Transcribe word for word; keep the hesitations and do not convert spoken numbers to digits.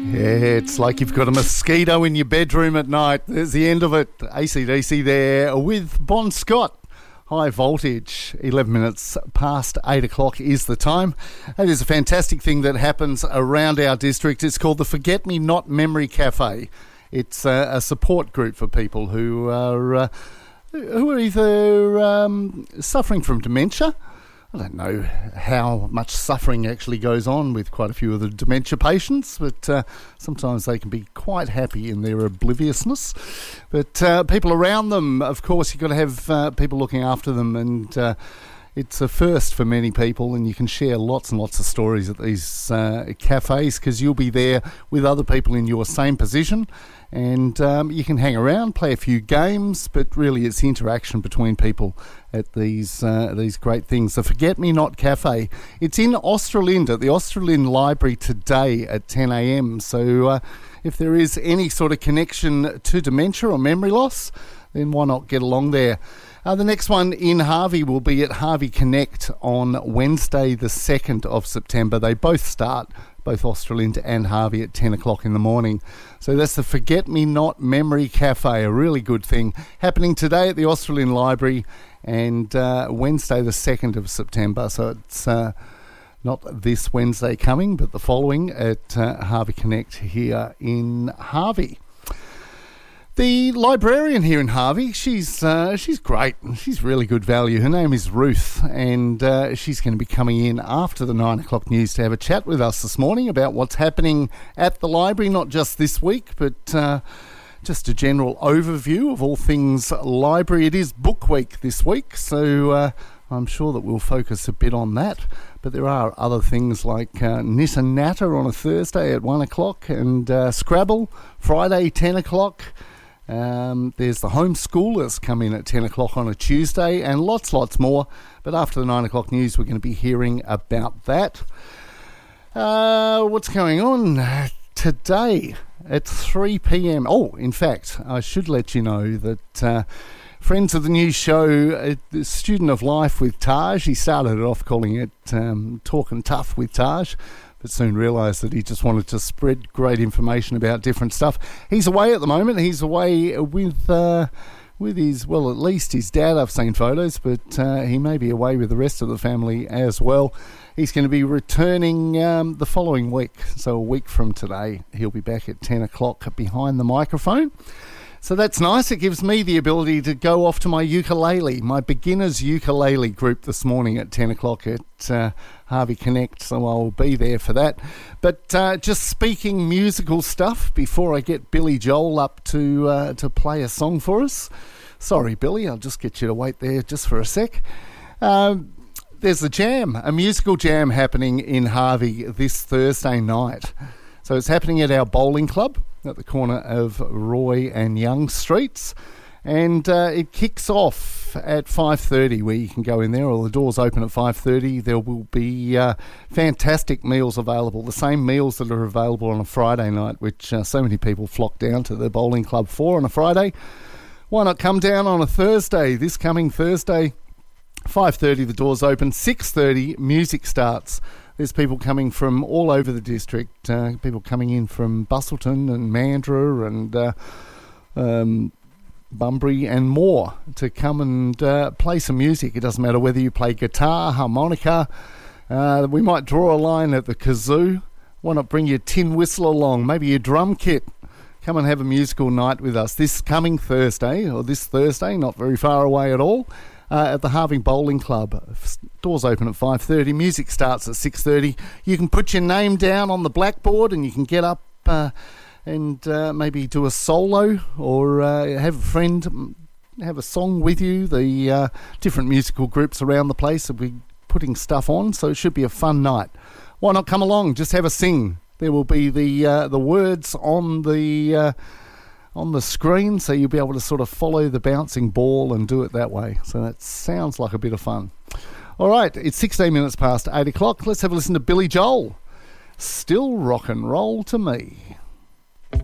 It's like you've got a mosquito in your bedroom at night. There's the end of it. A C D C there with Bon Scott. High Voltage, eleven minutes past eight o'clock is the time. It is a fantastic thing that happens around our district. It's called the Forget Me Not Memory Cafe. It's a, a support group for people who are uh, who are either um, suffering from dementia. I don't know how much suffering actually goes on with quite a few of the dementia patients, but uh, sometimes they can be quite happy in their obliviousness. But uh, people around them, of course, you've got to have uh, people looking after them, and uh, it's a first for many people, and you can share lots and lots of stories at these uh, cafes because you'll be there with other people in your same position. And um, you can hang around, play a few games, but really it's the interaction between people at these uh, these great things. The Forget Me Not Cafe. It's in Australind at the Australind Library today at ten a.m. So uh, if there is any sort of connection to dementia or memory loss, then why not get along there? Uh, the next one in Harvey will be at Harvey Connect on Wednesday the second of September. They both start, both Australind and Harvey, at ten o'clock in the morning. So that's the Forget Me Not Memory Cafe, a really good thing, happening today at the Australind Library and uh, Wednesday the second of September. So it's uh, not this Wednesday coming, but the following at uh, Harvey Connect here in Harvey. The librarian here in Harvey, she's uh, she's great. She's really good value. Her name is Ruth, and uh, she's going to be coming in after the nine o'clock news to have a chat with us this morning about what's happening at the library, not just this week, but uh, just a general overview of all things library. It is book week this week, so uh, I'm sure that we'll focus a bit on that. But there are other things like uh, Knit and Natter on a Thursday at one o'clock, and uh, Scrabble Friday ten o'clock. Um, there's the homeschoolers come in at ten o'clock on a Tuesday, and lots, lots more. But after the nine o'clock news, we're going to be hearing about that. Uh, what's going on today at three p.m? Oh, in fact, I should let you know that uh, friends of the new show, uh, the Student of Life with Taj, he started it off calling it um, Talkin' Tough with Taj, but soon realised that he just wanted to spread great information about different stuff. He's away at the moment. He's away with uh, with his, well, at least his dad. I've seen photos, but uh, he may be away with the rest of the family as well. He's going to be returning um, the following week. So a week from today, he'll be back at ten o'clock behind the microphone. So that's nice. It gives me the ability to go off to my ukulele, my beginners ukulele group this morning at ten o'clock at uh, Harvey Connect. So I'll be there for that. But uh, just speaking musical stuff before I get Billy Joel up to uh, to play a song for us. Sorry, Billy, I'll just get you to wait there just for a sec. Um, there's a jam, a musical jam happening in Harvey this Thursday night. So it's happening at our bowling club at the corner of Roy and Young Streets, and uh, it kicks off at five thirty, where you can go in there, or the doors open at five thirty. There will be uh, fantastic meals available, the same meals that are available on a Friday night, which uh, so many people flock down to the bowling club for on a Friday. Why not come down on a Thursday, this coming Thursday? five thirty the doors open, six thirty music starts. There's people coming from all over the district, uh, people coming in from Bustleton and Mandurah and uh, um, Bunbury and more to come and uh, play some music. It doesn't matter whether you play guitar, harmonica. Uh, we might draw a line at the kazoo. Why not bring your tin whistle along, maybe your drum kit? Come and have a musical night with us this coming Thursday, or this Thursday, not very far away at all. Uh, at the Harvey Bowling Club. Doors open at five thirty. Music starts at six thirty. You can put your name down on the blackboard and you can get up uh, and uh, maybe do a solo, or uh, have a friend have a song with you. The uh, different musical groups around the place will be putting stuff on, so it should be a fun night. Why not come along? Just have a sing. There will be the uh, the words on the uh, on the screen, so you'll be able to sort of follow the bouncing ball and do it that way. So that sounds like a bit of fun. All right, it's sixteen minutes past eight o'clock. Let's have a listen to Billy Joel. Still rock and roll to me.